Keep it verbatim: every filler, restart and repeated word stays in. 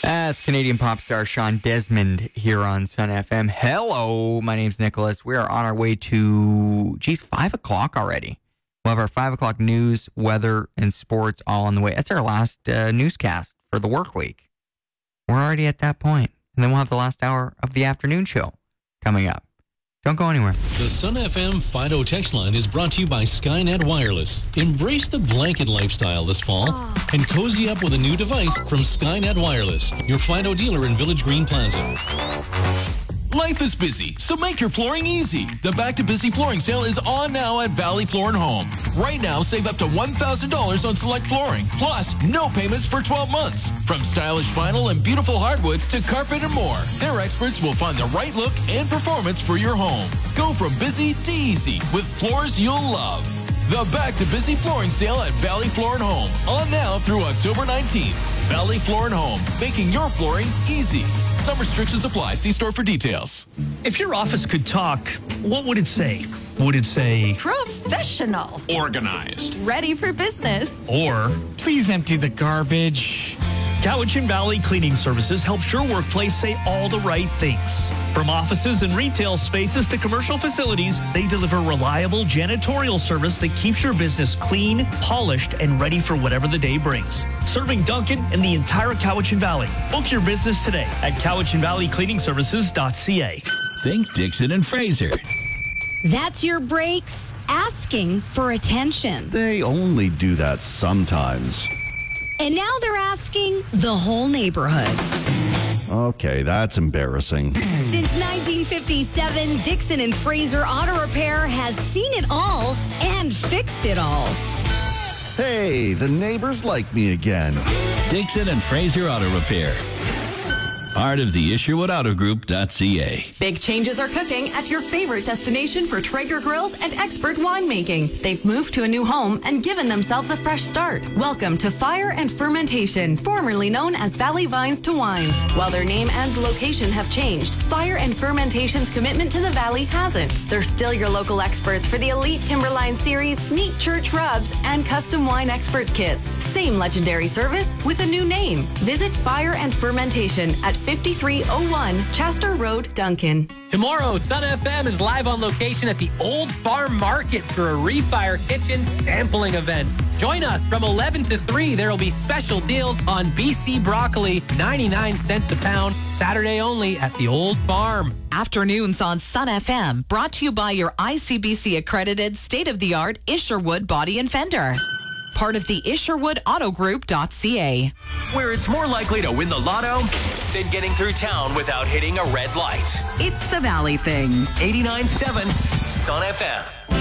That's Canadian pop star Sean Desmond here on Sun F M. Hello, my name's Nicholas. We are on our way to, geez, five o'clock already. We'll have our five o'clock news, weather, and sports all on the way. That's our last uh, newscast for the work week. We're already at that point. And then we'll have the last hour of the afternoon show coming up. Don't go anywhere. The Sun F M Fido text line is brought to you by Skynet Wireless. Embrace the blanket lifestyle this fall and cozy up with a new device from Skynet Wireless, your Fido dealer in Village Green Plaza. Life is busy, so make your flooring easy. The Back to Busy flooring sale is on now at Valley Floor and Home. Right now, save up to one thousand dollars on select flooring, plus no payments for twelve months. From stylish vinyl and beautiful hardwood to carpet and more, their experts will find the right look and performance for your home. Go from busy to easy with floors you'll love. The Back to Busy flooring sale at Valley Floor and Home, on now through October nineteenth. Valley Floor and Home, making your flooring easy. Some restrictions apply. See store for details. If your office could talk, what would it say? Would it say professional, organized, ready for business, or please empty the garbage? Cowichan Valley Cleaning Services helps your workplace say all the right things. From offices and retail spaces to commercial facilities, they deliver reliable janitorial service that keeps your business clean, polished, and ready for whatever the day brings. Serving Duncan and the entire Cowichan Valley. Book your business today at cowichan valley cleaning services dot c a. Think Dixon and Fraser. That's your brakes asking for attention. They only do that sometimes. And now they're asking the whole neighborhood. Okay, that's embarrassing. Since nineteen fifty-seven, Dixon and Fraser Auto Repair has seen it all and fixed it all. Hey, the neighbors like me again. Dixon and Fraser Auto Repair. Part of the Isherwood Auto Group dot c a. Big changes are cooking at your favorite destination for Traeger grills and expert winemaking. They've moved to a new home and given themselves a fresh start. Welcome to Fire and Fermentation, formerly known as Valley Vines to Wines. While their name and location have changed, Fire and Fermentation's commitment to the Valley hasn't. They're still your local experts for the Elite Timberline Series, Neat Church Rubs, and custom wine expert kits. Same legendary service with a new name. Visit Fire and Fermentation at fifty-three oh one Chester Road, Duncan. Tomorrow, Sun F M is live on location at the Old Farm Market for a Refire Kitchen sampling event. Join us from eleven to three. There will be special deals on B C broccoli, ninety-nine cents a pound, Saturday only at the Old Farm. Afternoons on Sun F M, brought to you by your I C B C accredited state-of-the-art Isherwood Body and Fender. Part of the Isherwood Auto Group dot c a. Where it's more likely to win the lotto than getting through town without hitting a red light. It's a Valley thing. eighty-nine point seven Sun F M.